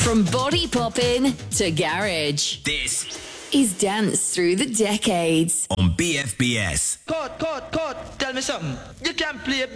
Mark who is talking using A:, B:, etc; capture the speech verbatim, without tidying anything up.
A: From body popping to garage,
B: This
A: is Dance Through the Decades.
B: on B F B S.
C: Cut, cut, cut. Tell me something. You can't play